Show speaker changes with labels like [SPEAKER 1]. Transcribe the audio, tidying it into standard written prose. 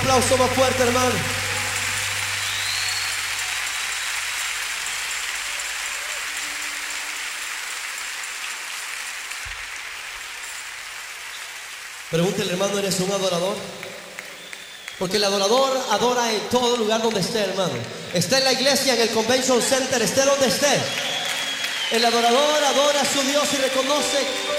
[SPEAKER 1] aplauso más fuerte, hermano. Pregúntele, hermano, ¿eres un adorador? Porque el adorador adora en todo lugar donde esté, hermano. Esté en la iglesia, en el Convention Center, esté donde esté. El adorador adora a su Dios y reconoce